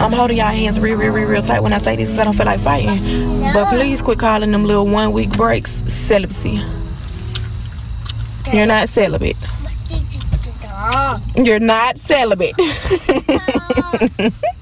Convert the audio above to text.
I'm holding y'all hands real tight when I say this, 'cause I don't feel like fighting. But please quit calling them little 1 week breaks celibacy. You're not celibate. You're not celibate.